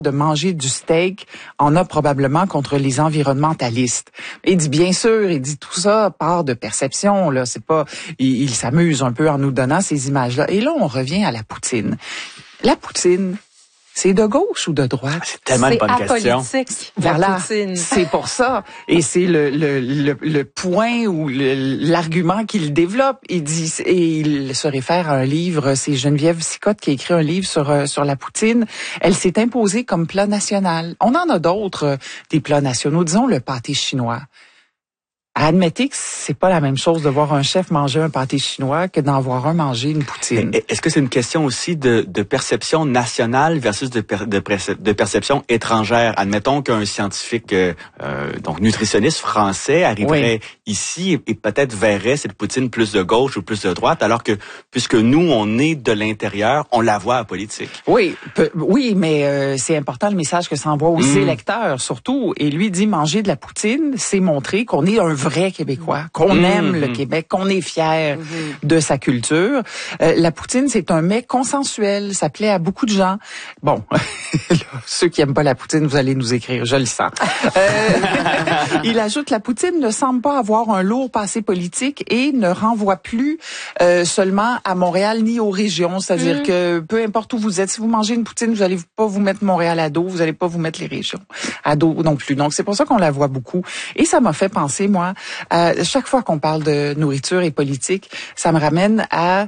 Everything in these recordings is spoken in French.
de manger du steak en a probablement contre les environnementalistes. Il dit bien sûr, il dit tout ça part de perception, là, c'est pas, il s'amuse un peu en nous donnant ces images-là. Et là, on revient à la poutine. La poutine, c'est de gauche ou de droite? C'est tellement une bonne question. Apolitique, Voilà, poutine. c'est pour ça. Et c'est le point ou l'argument qu'il développe. Il dit, et il se réfère à un livre, c'est Geneviève Sicotte qui a écrit un livre sur la poutine. Elle s'est imposée comme plat national. On en a d'autres, des plats nationaux. Disons le pâté chinois. Admettez que c'est pas la même chose de voir un chef manger un pâté chinois que d'en voir un manger une poutine. Mais est-ce que c'est une question aussi de perception nationale versus de perception étrangère? Admettons qu'un scientifique, donc nutritionniste français, arriverait ici et peut-être verrait cette poutine plus de gauche ou plus de droite, alors que puisque nous, on est de l'intérieur, on la voit apolitique. Oui, mais c'est important le message que ça envoie aux électeurs, surtout. Et lui dit, manger de la poutine, c'est montrer qu'on est un vrai Québécois, qu'on aime le Québec, qu'on est fier de sa culture. La poutine, c'est un mets consensuel, ça plaît à beaucoup de gens. Bon, ceux qui aiment pas la poutine, vous allez nous écrire, je le sens. Il ajoute, la poutine ne semble pas avoir un lourd passé politique et ne renvoie plus seulement à Montréal ni aux régions. C'est-à-dire que peu importe où vous êtes, si vous mangez une poutine, vous allez pas vous mettre Montréal à dos, vous allez pas vous mettre les régions à dos non plus. Donc c'est pour ça qu'on la voit beaucoup. Et ça m'a fait penser, moi, chaque fois qu'on parle de nourriture et politique, ça me ramène à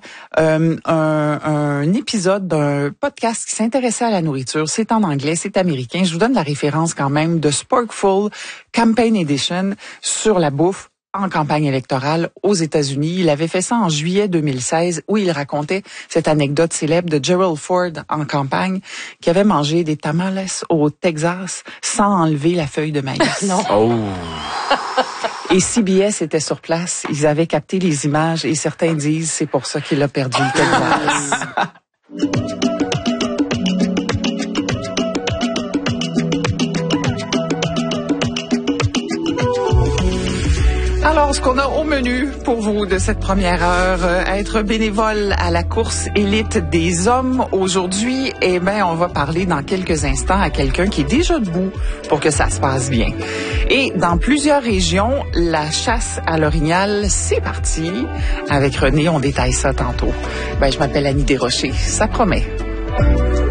un épisode d'un podcast qui s'intéressait à la nourriture. C'est en anglais, c'est américain. Je vous donne la référence quand même de Sporkful Campaign Edition sur la bouffe en campagne électorale aux États-Unis. Il avait fait ça en juillet 2016 où il racontait cette anecdote célèbre de Gerald Ford en campagne qui avait mangé des tamales au Texas sans enlever la feuille de maïs. Non. Oh! Et CBS était sur place, ils avaient capté les images et certains disent c'est pour ça qu'il a perdu le Texas. Alors, ce qu'on a au menu pour vous de cette première heure, être bénévole à la course élite des hommes aujourd'hui, eh bien, on va parler dans quelques instants à quelqu'un qui est déjà debout pour que ça se passe bien. Et dans plusieurs régions, la chasse à l'orignal, c'est parti. Avec René, on détaille ça tantôt. Ben, je m'appelle Annie Desrochers. Ça promet.